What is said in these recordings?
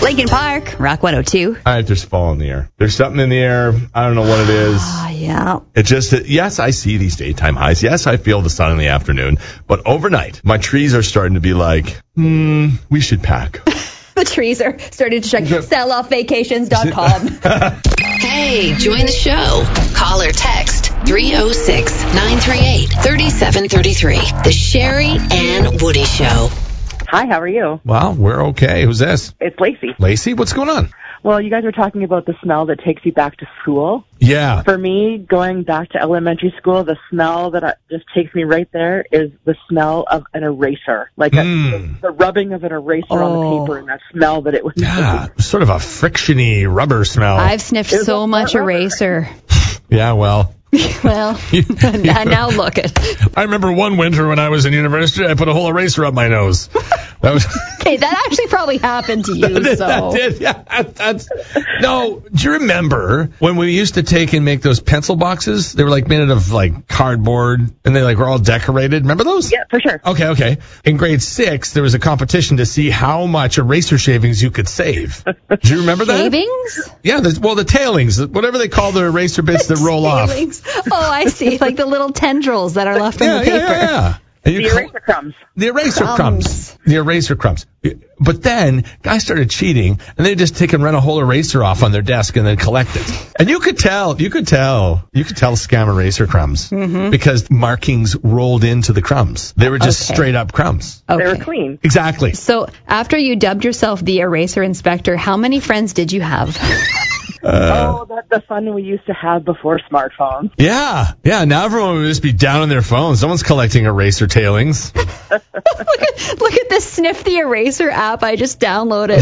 Lincoln Park, Rock 102. All right, there's fall in the air. There's something in the air. I don't know what it is. Yeah. It just, yes, I see these daytime highs. Yes, I feel the sun in the afternoon. But overnight, my trees are starting to be like, we should pack. The trees are starting to check selloffvacations.com. Hey, join the show. Call or text 306-938-3733. The Sherry and Woody Show. Hi, how are you? Well, we're okay. Who's this? It's Lacey. Lacey, what's going on? Well, you guys were talking about the smell that takes you back to school. Yeah. For me, going back to elementary school, the smell that just takes me right there is the smell of an eraser. Like the rubbing of an eraser on the paper and that smell that it was. Yeah, sort of a frictiony rubber smell. I've sniffed so much eraser. Yeah, well. Well, now look it. I remember one winter when I was in university, I put a whole eraser up my nose. That was okay, that actually probably happened to you. That did, yeah. No, do you remember when we used to take and make those pencil boxes? They were like made out of like cardboard, and they like were all decorated. Remember those? Yeah, for sure. Okay. In grade 6, there was a competition to see how much eraser shavings you could save. Do you remember that? Shavings? Yeah, the tailings, whatever they call the eraser bits that roll off. Oh, I see. Like the little tendrils that are left on the paper. Yeah. The eraser crumbs. The eraser crumbs. But then guys started cheating, and they just take and run a whole eraser off on their desk and then collect it. And you could tell scam eraser crumbs because markings rolled into the crumbs. They were just straight up crumbs. Okay. They were clean. Exactly. So after you dubbed yourself the eraser inspector, how many friends did you have? The fun we used to have before smartphones. Yeah. Now everyone would just be down on their phones. Someone's collecting eraser tailings. Look at this Sniff the Eraser app I just downloaded.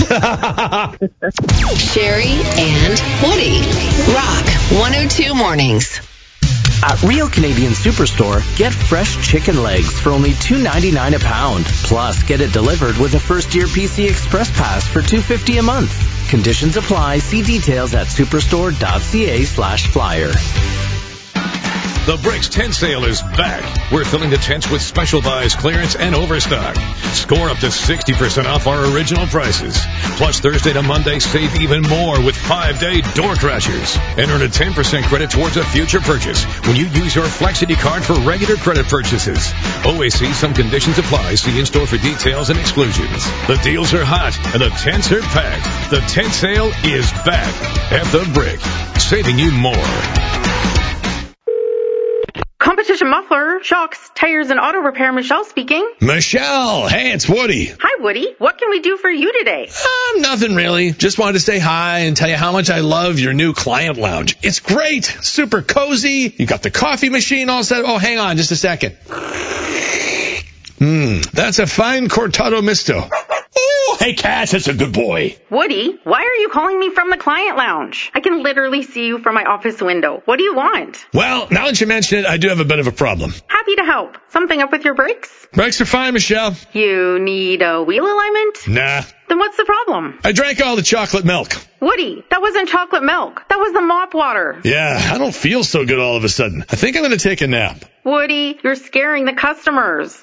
Sherry and Woody. Rock 102 Mornings. At Real Canadian Superstore, get fresh chicken legs for only $2.99 a pound. Plus, get it delivered with a first-year PC Express Pass for $2.50 a month. Conditions apply. See details at superstore.ca/flyer. The Bricks tent sale is back. We're filling the tents with special buys, clearance, and overstock. Score up to 60% off our original prices. Plus, Thursday to Monday, save even more with 5-day door crashers. And earn a 10% credit towards a future purchase when you use your Flexity card for regular credit purchases. Always see some conditions apply. See in-store for details and exclusions. The deals are hot, and the tents are packed. The tent sale is back at the Brick, saving you more. Competition Muffler, Shocks, Tires, and Auto Repair, Michelle speaking. Michelle, hey, it's Woody. Hi, Woody. What can we do for you today? Nothing really. Just wanted to say hi and tell you how much I love your new client lounge. It's great. Super cozy. You got the coffee machine all set. Oh, hang on just a second. That's a fine Cortado Misto. Oh, hey, Cass, that's a good boy. Woody, why are you calling me from the client lounge? I can literally see you from my office window. What do you want? Well, now that you mention it, I do have a bit of a problem. Happy to help. Something up with your brakes? Brakes are fine, Michelle. You need a wheel alignment? Nah. Then what's the problem? I drank all the chocolate milk. Woody, that wasn't chocolate milk. That was the mop water. Yeah, I don't feel so good all of a sudden. I think I'm going to take a nap. Woody, you're scaring the customers.